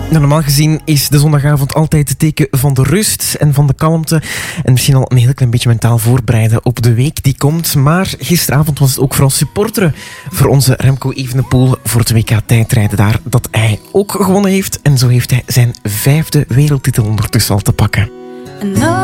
Normaal gezien is de zondagavond altijd het teken van de rust en van de kalmte. En misschien al een heel klein beetje mentaal voorbereiden op de week die komt. Maar gisteravond was het ook vooral supporteren voor onze Remco Evenepoel voor het WK tijdrijden daar. Dat hij ook gewonnen heeft. En zo heeft hij zijn 5e wereldtitel ondertussen al te pakken.